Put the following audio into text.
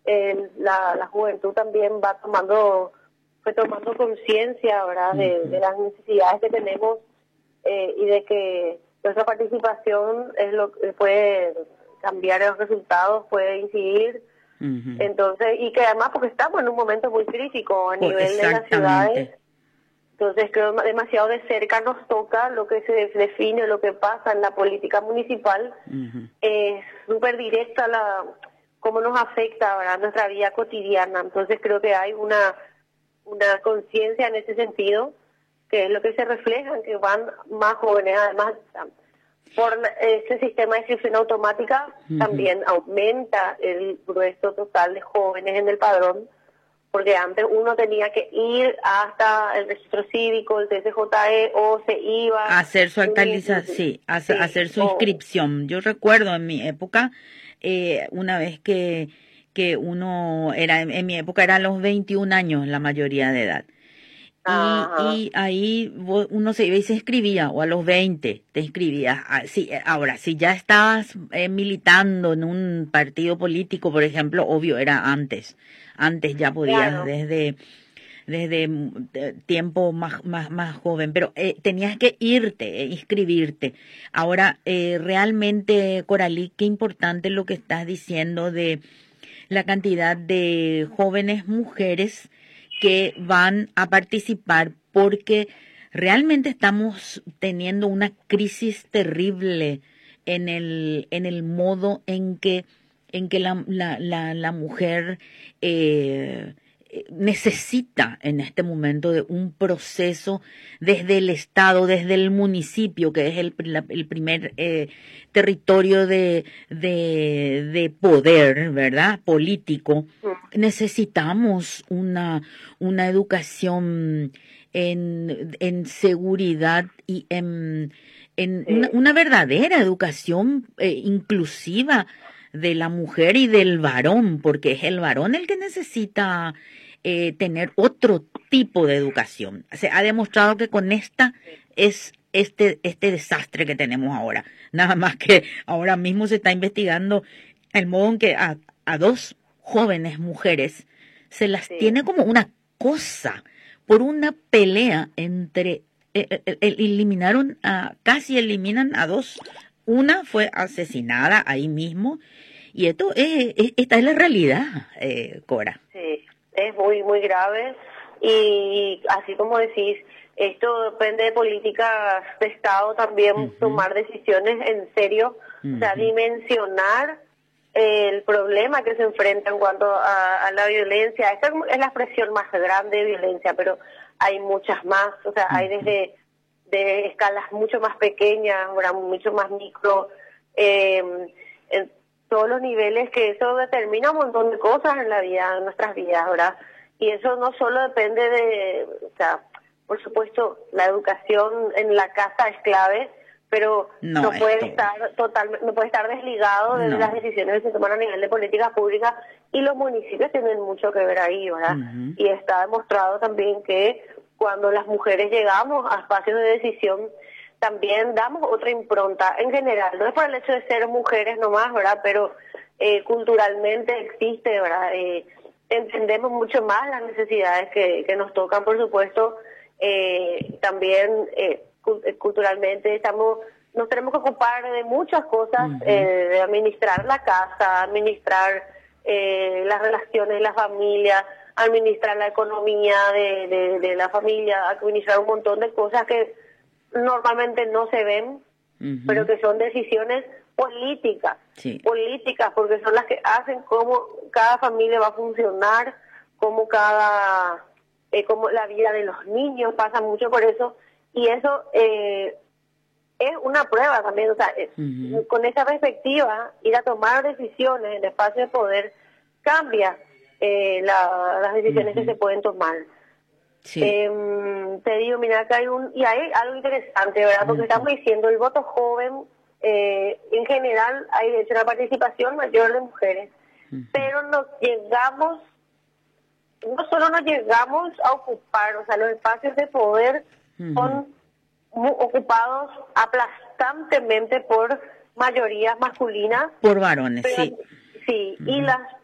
la juventud también fue tomando conciencia, ¿verdad?, de las necesidades que tenemos y de que nuestra participación es lo que puede cambiar los resultados, puede incidir. Entonces, y que además porque estamos en un momento muy crítico a nivel de las ciudades. Entonces creo demasiado de cerca nos toca lo que se define, lo que pasa en la política municipal. Es súper directa cómo nos afecta, ¿verdad?, nuestra vida cotidiana. Entonces creo que hay una conciencia en ese sentido, que es lo que se refleja, en que van más jóvenes. Además, por ese sistema de inscripción automática también aumenta el grueso total de jóvenes en el padrón, porque antes uno tenía que ir hasta el registro cívico, el TCJE, o se iba a hacer su actualización, hacer su inscripción. Yo recuerdo en mi época, una vez que uno era, en mi época era a los 21 años la mayoría de edad. Y ahí uno se iba y se inscribía, o a los 20 te inscribías. Sí, ahora, si ya estabas militando en un partido político, por ejemplo, obvio, era antes ya podías, claro, desde tiempo más joven, pero tenías que inscribirte. Ahora, realmente, Coralí, qué importante lo que estás diciendo de la cantidad de jóvenes mujeres que van a participar, porque realmente estamos teniendo una crisis terrible en el modo en que la mujer necesita en este momento de un proceso desde el Estado, desde el municipio, que es el primer territorio de poder, ¿verdad?, político. Necesitamos una educación en seguridad y en una verdadera educación inclusiva de la mujer y del varón, porque es el varón el que necesita tener otro tipo de educación. Se ha demostrado que con esta es este desastre que tenemos ahora. Nada más que ahora mismo se está investigando el modo en que a dos jóvenes mujeres se las tiene como una cosa por una pelea entre casi eliminan a dos. Una fue asesinada ahí mismo, y esta es la realidad, Cora. Sí, es muy, muy grave, y así como decís, esto depende de políticas de Estado también, tomar decisiones en serio, o sea, dimensionar el problema que se enfrenta en cuanto a la violencia. Esta es la expresión más grande de violencia, pero hay muchas más, o sea, hay desde de escalas mucho más pequeñas, mucho más micro, en todos los niveles, que eso determina un montón de cosas en la vida, en nuestras vidas, ¿verdad? Y eso no solo depende o sea, por supuesto, la educación en la casa es clave, pero no puede estar desligado de las decisiones que se toman a nivel de políticas públicas, y los municipios tienen mucho que ver ahí, ¿verdad? Y está demostrado también que cuando las mujeres llegamos a espacios de decisión, también damos otra impronta en general, no es por el hecho de ser mujeres nomás, ¿verdad?, pero culturalmente existe, ¿verdad?, entendemos mucho más las necesidades que nos tocan, por supuesto. También culturalmente nos tenemos que ocupar de muchas cosas, de administrar la casa, administrar las relaciones de la familia, administrar la economía de la familia, administrar un montón de cosas que normalmente no se ven, pero que son decisiones políticas, porque son las que hacen cómo cada familia va a funcionar, cómo como la vida de los niños pasa mucho por eso, y eso es una prueba también, o sea, con esa perspectiva, ir a tomar decisiones en el espacio de poder cambia las decisiones que se pueden tomar. Te digo, mira, acá hay algo interesante, ¿verdad?, porque estamos diciendo el voto joven, en general hay de hecho una participación mayor de mujeres, pero no solo nos llegamos a ocupar, o sea, los espacios de poder son ocupados aplastantemente por mayorías masculinas. Por varones, Sí, y las